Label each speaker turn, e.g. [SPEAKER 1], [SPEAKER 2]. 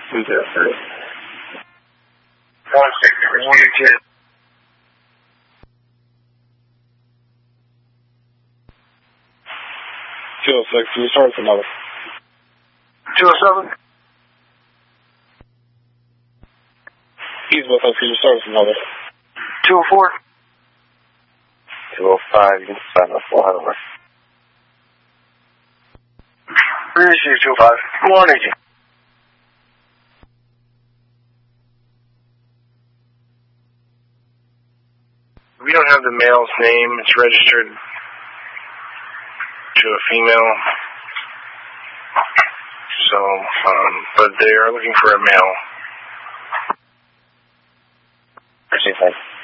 [SPEAKER 1] 203.
[SPEAKER 2] 160.
[SPEAKER 1] 206, can you start some other?
[SPEAKER 2] 207.
[SPEAKER 1] He's with us, can you start some other?
[SPEAKER 2] 204.
[SPEAKER 3] 205, you can sign the full head over.
[SPEAKER 2] Receive 205. 180. We don't have the male's name. It's registered to a female. So, but they are looking for a male.
[SPEAKER 3] Appreciate that.